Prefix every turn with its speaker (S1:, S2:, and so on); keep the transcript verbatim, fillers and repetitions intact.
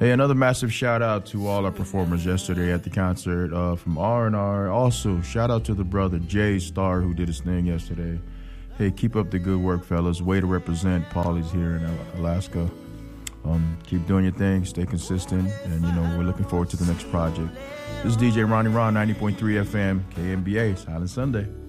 S1: Hey, another massive shout out to all our performers yesterday at the concert uh, from R and R. Also, shout out to the brother Jay Starr who did his thing yesterday. Hey, keep up the good work, fellas. Way to represent Paulie's here in Alaska. Um, keep doing your thing, stay consistent, and you know we're looking forward to the next project. This is D J Ronnie Ron, ninety point three F M, K M B A, Silent Sunday.